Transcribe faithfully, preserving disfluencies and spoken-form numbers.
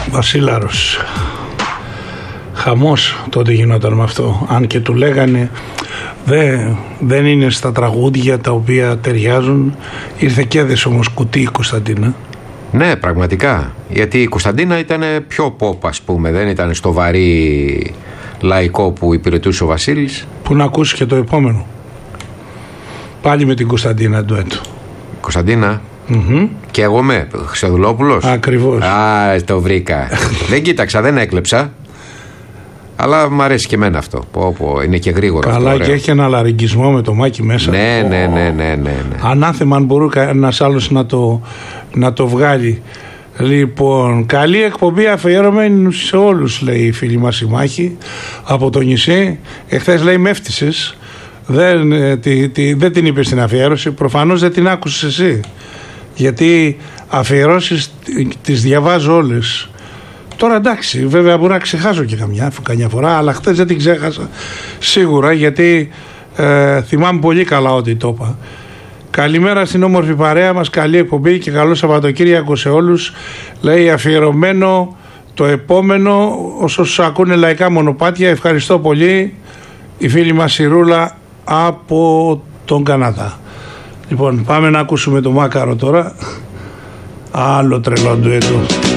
Βασίλαρος. Χαμός τότε γινόταν με αυτό. Αν και του λέγανε δε, δεν είναι στα τραγούδια τα οποία ταιριάζουν. Ήρθε και έδεσε όμως κουτί η Κωνσταντίνα. Ναι, πραγματικά. Γιατί η Κωνσταντίνα ήταν πιο pop, ας πούμε. Δεν ήταν στο βαρύ λαϊκό που υπηρετούσε ο Βασίλης. Που να ακούσει και το επόμενο. Πάλι με την Κωνσταντίνα ντουέτο. Κωνσταντίνα. Mm-hmm. Και εγώ με Χρυσοδουλόπουλος. Ακριβώς. Α, το βρήκα. Δεν κοίταξα, δεν έκλεψα. Αλλά μου αρέσει και εμένα αυτό. Πω, πω, είναι και γρήγορο. Καλά, αυτό, και έχει ένα λαρυγγισμό με το μάκι μέσα. Ναι, ναι, ναι, ναι, ναι, ναι. Ανάθεμα αν μπορούσε ένας άλλος να το, να το βγάλει. Λοιπόν, καλή εκπομπή αφιερωμένη σε όλους, λέει η φίλη μας η Μάχη από το νησί. Εχθές λέει με έφτυσες. Δεν, τη, τη, δεν την είπες στην αφιέρωση. Προφανώς δεν την άκουσες εσύ. Γιατί αφιερώσεις τις διαβάζω όλες. Τώρα εντάξει, βέβαια μπορεί να ξεχάσω και καμιά, καμιά φορά, αλλά χθες δεν την ξέχασα σίγουρα, γιατί ε, θυμάμαι πολύ καλά ότι το είπα. Καλημέρα στην όμορφη παρέα μας, καλή εκπομπή και καλό Σαββατοκύριακο σε όλους. Λέει αφιερωμένο το επόμενο όσους ακούνε λαϊκά μονοπάτια. Ευχαριστώ πολύ, η φίλη μας η Ρούλα από τον Καναδά. Λοιπόν, πάμε να ακούσουμε το Μάκαρο τώρα. Άλλο τρελό ντουέτο.